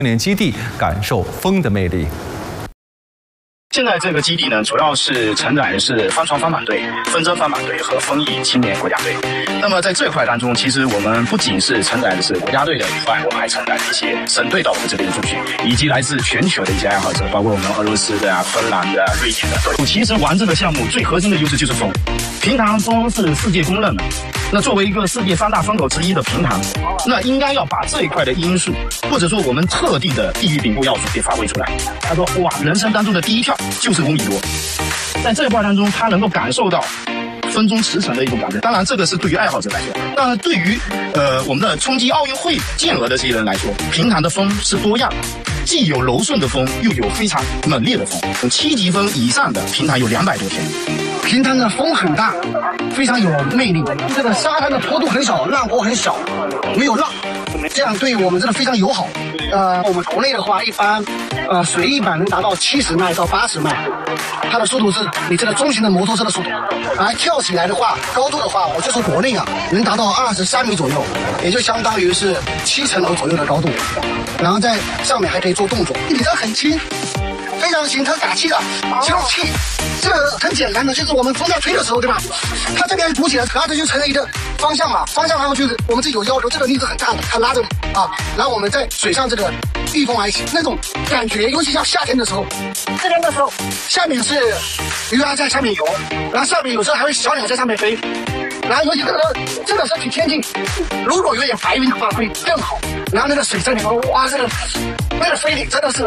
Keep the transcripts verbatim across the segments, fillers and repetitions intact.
练基地，感受风的魅力。 现在这个基地呢，主要是承载的是帆船帆板队、风筝帆板队和风翼青年国家队。那么在这块当中，其实我们不仅是承载的是国家队的以外，我们还承载了一些省队到我们这边的驻军，以及来自全球的一些爱好者，包括我们俄罗斯的啊、芬兰的、啊、瑞典的队。其实玩这个项目最核心的优势就是风，平潭风是世界公认的。那作为一个世界三大风口之一的平潭，那应该要把这一块的因素，或者说我们特定的地域禀布要素给发挥出来。他说：“哇，人生当中的第一跳。” 就是五米多，在这一块当中，他能够感受到风中驰骋的一种感觉。当然，这个是对于爱好者来说，当然对于呃我们的冲击奥运会健儿的这些人来说，平潭的风是多样，既有柔顺的风，又有非常猛烈的风。七级风以上的平潭有两百多天。 平潭的风很大，非常有魅力。这个沙滩的坡度很小，浪坡很小，没有浪，这样对我们真的非常友好。呃，我们国内的话，一般呃水翼板能达到七十迈到八十迈，它的速度是你这个中型的摩托车的速度。而跳起来的话，高度的话，我就说国内啊，能达到二十三米左右，也就相当于是七层楼左右的高度。然后在上面还可以做动作，你这很轻。 非常形成打气的这种气，这个很简单的，就是我们风在吹的时候，对吧？它这边鼓起来，然后这就成了一个方向嘛。方向然后就是我们自己有要求，这个力是很大的，它拉着你啊。然后我们在水上这个御风而起，那种感觉，尤其像夏天的时候，这边的时候，下面是鱼儿在上面游，然后上面有时候还会小鸟在上面飞，然后尤其这个这个是挺天气，如果有点白云的话会更好。然后那个水在里面，哇，这个那个飞艇真的是。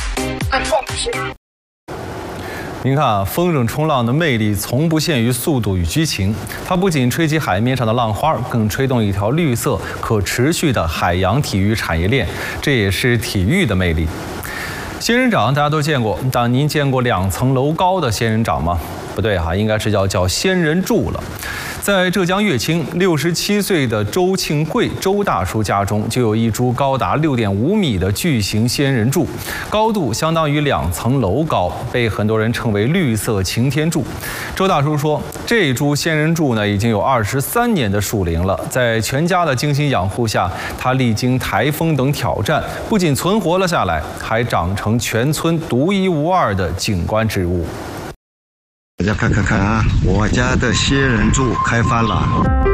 您看啊，风筝冲浪的魅力从不限于速度与激情，它不仅吹起海面上的浪花，更吹动一条绿色、可持续的海洋体育产业链，这也是体育的魅力。仙人掌大家都见过，但您见过两层楼高的仙人掌吗？不对哈，应该是叫叫仙人柱了。 在浙江乐清，六十七岁的周庆贵周大叔家中就有一株高达六点五米的巨型仙人柱，高度相当于两层楼高，被很多人称为“绿色擎天柱”。周大叔说，这株仙人柱呢已经有二十三年的树龄了，在全家的精心养护下，它历经台风等挑战，不仅存活了下来，还长成全村独一无二的景观植物。 大家看看看啊，我家的仙人柱开发了。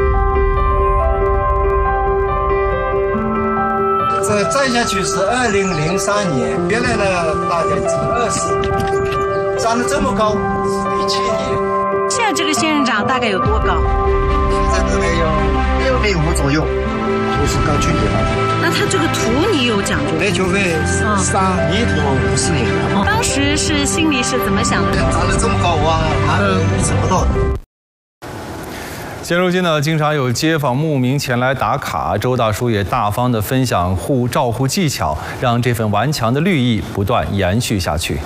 这栽下去是二零零三年，原来呢大概只二十，长得这么高是一千年。 现在这个仙人掌大概有多高？ 现在大概有六米五左右，都是刚去的了。 那它这个图你有讲究？ 月球费三米多五十年。 当时是心里是怎么想的？ 长得这么高啊，哪能吃不到？ 现如今呢，经常有街坊慕名前来打卡，周大叔也大方地分享护照护技巧，让这份顽强的绿意不断延续下去。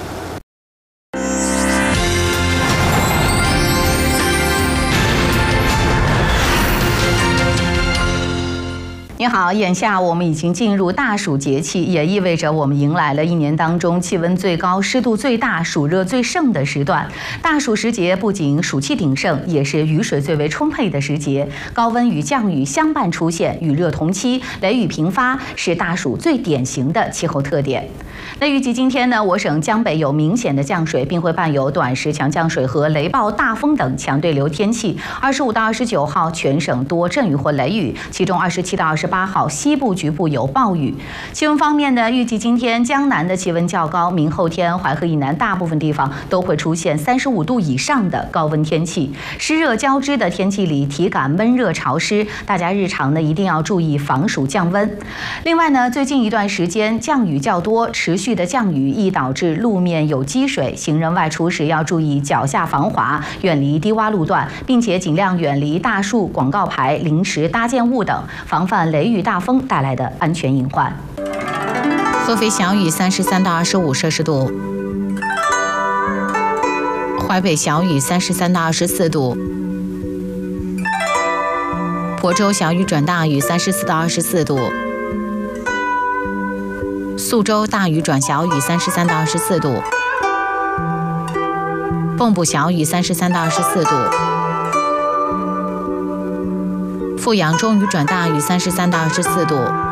你好，眼下我们已经进入大暑节气，也意味着我们迎来了一年当中气温最高、湿度最大、暑热最盛的时段。大暑时节不仅暑气鼎盛，也是雨水最为充沛的时节。高温与降雨相伴出现，雨热同期，雷雨频发，是大暑最典型的气候特点。那预计今天呢，我省江北有明显的降水，并会伴有短时强降水和雷暴、大风等强对流天气。二十五到二十九号，全省多阵雨或雷雨，其中二十七到二十八号西部局部有暴雨。气温方面呢，预计今天江南的气温较高，明后天淮河以南大部分地方都会出现三十五度以上的高温天气。湿热交织的天气里，体感闷热潮湿，大家日常呢一定要注意防暑降温。另外呢，最近一段时间降雨较多，持续的降雨易导致路面有积水，行人外出时要注意脚下防滑，远离低洼路段，并且尽量远离大树、广告牌、临时搭建物等，防范雷雨大风带来的安全隐患。 合肥小雨三十三到二十五摄氏度，淮北小雨三十三到二十四度，亳州小雨转大雨三十四到二十四度，宿州大雨转小雨三十三到二十四度，蚌埠小雨三十三到二十四度，阜阳中雨转大雨三十三到二十四度。